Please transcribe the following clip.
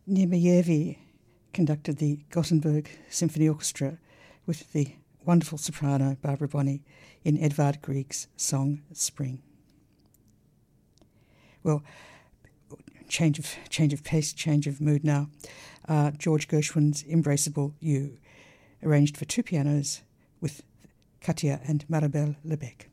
Niemejevi conducted the Gothenburg Symphony Orchestra with the wonderful soprano Barbara Bonney in Edvard Grieg's song Spring. Well, change of pace, change of mood now. George Gershwin's Embraceable You, arranged for two pianos with Katia and Maribel Lebec.